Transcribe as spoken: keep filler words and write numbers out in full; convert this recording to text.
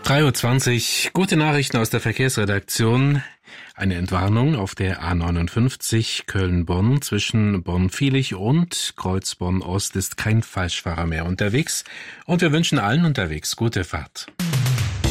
drei Uhr zwanzig, gute Nachrichten aus der Verkehrsredaktion. Eine Entwarnung auf der A neunundfünfzig Köln-Bonn zwischen Bonn-Viehlich und Kreuzborn-Ost ist kein Falschfahrer mehr unterwegs und wir wünschen allen unterwegs gute Fahrt.